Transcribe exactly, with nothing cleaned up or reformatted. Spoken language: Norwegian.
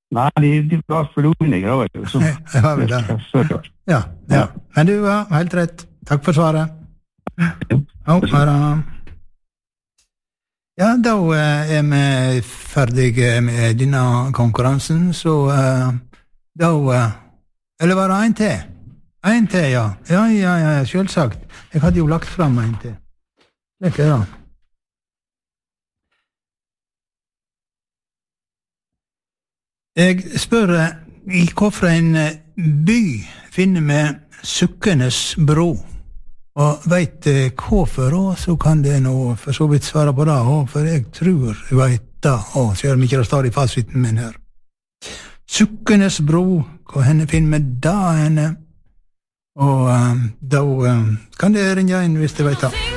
Nei, de, de var for uenige da, vet du. Så, Det var vel det. Ja, ja. Men du har helt rett. Takk for svaret. Ja, bare... Ja, da er vi ferdige med denne konkurransen, så da... Eller var det en til? En til, ja. Ja, ja, ja, selvsagt. Jeg hadde jo lagt frem en til. Det er ikke det. Jeg spør, i hvorfor en by finner vi Sukkenes bro? Og vet hvorfor, og så kan det nå for så vidt svare på det, og for jeg tror jeg vet det, og selv om ikke det står i fasiten min her. Sukkenes bro, hvor henne finner vi da henne? Og um, da um, kan det ringe inn hvis det vet det.